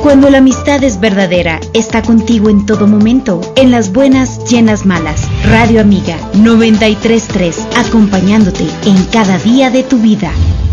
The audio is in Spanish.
Cuando la amistad es verdadera, está contigo en todo momento, en las buenas y en las malas. Radio Amiga 93.3, acompañándote en cada día de tu vida.